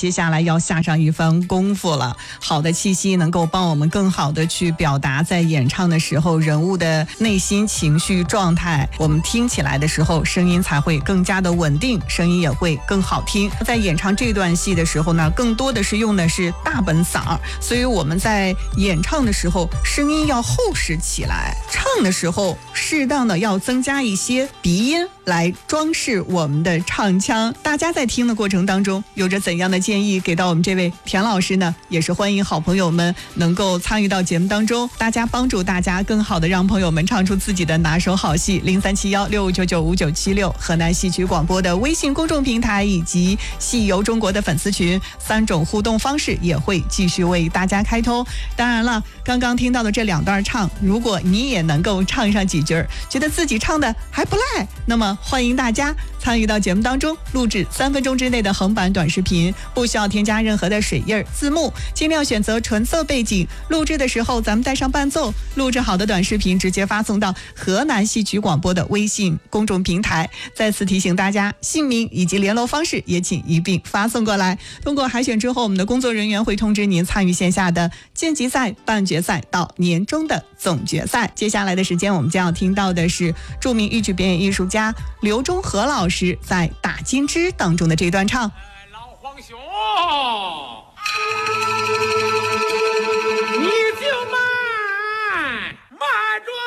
接下来要下上一番功夫了。好的气息能够帮我们更好的去表达在演唱的时候人物的内心情绪状态，我们听起来的时候声音才会更加的稳定，声音也会更好听。在演唱这段戏的时候呢，更多的是用的是大本嗓，所以我们在演唱的时候声音要厚实起来，唱的时候适当的要增加一些鼻音来装饰我们的唱腔。大家在听的过程当中有着怎样的建议给到我们这位田老师呢？也是欢迎好朋友们能够参与到节目当中，大家帮助大家更好的让朋友们唱出自己的拿手好戏。0371659976河南戏曲广播的微信公众平台以及戏游中国的粉丝群3种互动方式也会继续为大家开通。当然了，刚刚听到的这2段唱，如果你也能够唱上几句，觉得自己唱的还不赖，那么欢迎大家参与到节目当中，录制3分钟之内的横版短视频，不需要添加任何的水印字幕，尽量选择纯色背景，录制的时候咱们带上伴奏，录制好的短视频直接发送到河南戏曲广播的微信公众平台。再次提醒大家，姓名以及联络方式也请一并发送过来。通过海选之后，我们的工作人员会通知您参与线下的晋级赛、半决赛到年终的总决赛。接下来的时间我们将要听到的是著名豫剧表演艺术家刘忠和老师在《打金枝》当中的这段唱。 老皇兄